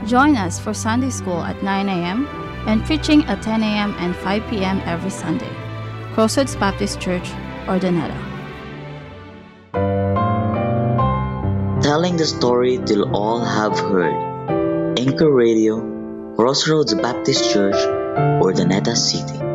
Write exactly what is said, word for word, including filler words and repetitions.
Join us for Sunday School at nine a.m. and preaching at ten a.m. and five p.m. every Sunday. Crossroads Baptist Church, Urdaneta. Telling the story till all have heard. Anchor Radio, Crossroads Baptist Church, Urdaneta City.